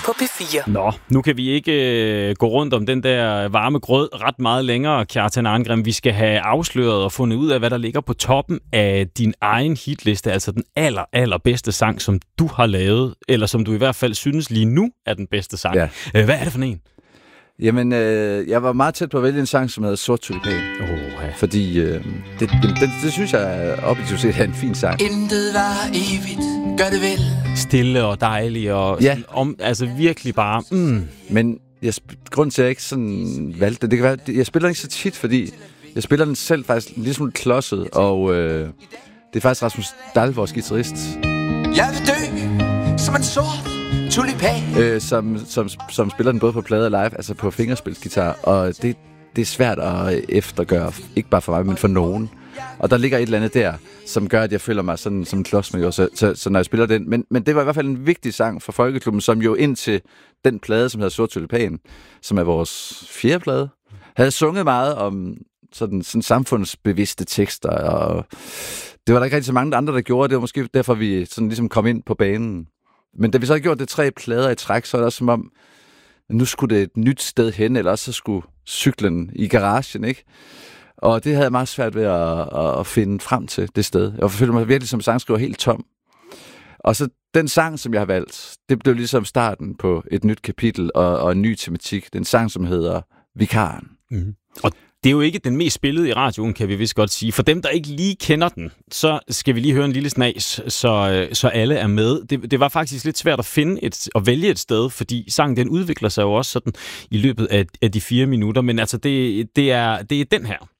på P4. Nå, nu kan vi ikke gå rundt om den der varme grød ret meget længere, Kjartan Arngrim. Vi skal have afsløret og fundet ud af, hvad der ligger på toppen af din egen hitliste, altså den allerbedste sang, som du har lavet, eller som du i hvert fald synes lige nu er den bedste sang. Ja. Hvad er det for en? Jamen, jeg var meget tæt på at vælge en sang, som hedder Sort Tulipan. Fordi det synes jeg objektivt set er en fin sang. Intet var evigt, gør det vel. Stille og dejlig og ja. Altså virkelig bare... Men grunden til, at jeg ikke sådan valgte det kan være, jeg spiller ikke så tit, fordi jeg spiller den selv faktisk ligesom klodset, og det er faktisk Rasmus Dahl, vores guitarist. Jeg vil dø som en sort tulipan. Som spiller den både på plade og live, altså på fingerspilsgitar, og det er svært at eftergøre, ikke bare for mig, men for nogen. Og der ligger et eller andet der, som gør, at jeg føler mig sådan som en klods med, så når jeg spiller den. Men det var i hvert fald en vigtig sang for Folkeklubben, som jo indtil den plade, som hedder Sort Tulipan, som er vores 4. plade, havde sunget meget om sådan samfundsbevidste tekster, og det var der ikke rigtig så mange andre, der gjorde. Det var måske derfor, vi sådan ligesom kom ind på banen. Men da vi så havde gjort det 3 plader i træk, så er det også som om, nu skulle det et nyt sted hen, eller også så skulle cyklen i garagen, ikke? Og det havde jeg meget svært ved at finde frem til det sted. Jeg følte mig virkelig som sangskriver helt tom. Og så den sang, som jeg har valgt, det blev ligesom starten på et nyt kapitel og en ny tematik. Den sang, som hedder Vikaren. Mm. Og det er jo ikke den mest spillede i radioen, kan vi vist godt sige. For dem, der ikke lige kender den, så skal vi lige høre en lille snas, så alle er med. Det var faktisk lidt svært at vælge et sted, fordi sangen den udvikler sig jo også sådan i løbet af de 4 minutter. Men altså, det er den her.